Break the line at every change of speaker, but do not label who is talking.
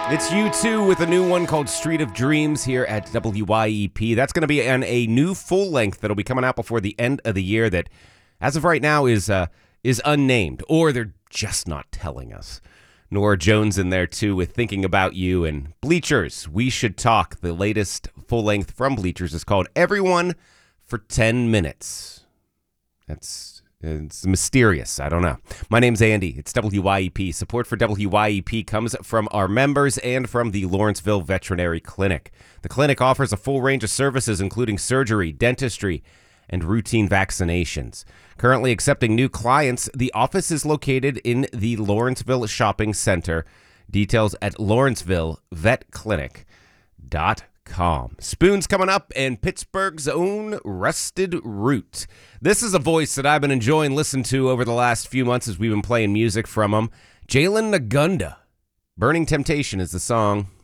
It's U2 with a new one called Street of Dreams here at WYEP. That's going to be on a new full length that'll be coming out before the end of the year that, as of right now, is unnamed, or they're just not telling us. Nora Jones in there, too, with Thinking About You, and Bleachers, We Should Talk. The latest full length from Bleachers is called Everyone for 10 Minutes. It's mysterious. I don't know. My name's Andy. It's WYEP. Support for WYEP comes from our members and from the Lawrenceville Veterinary Clinic. The clinic offers a full range of services, including surgery, dentistry, and routine vaccinations. Currently accepting new clients, the office is located in the Lawrenceville Shopping Center. Details at lawrencevillepetclinic.com. Spoons coming up, and Pittsburgh's own Rusted Root. This is a voice that I've been enjoying listening to over the last few months as we've been playing music from him. Jalen Nagunda. Burning Temptation is the song.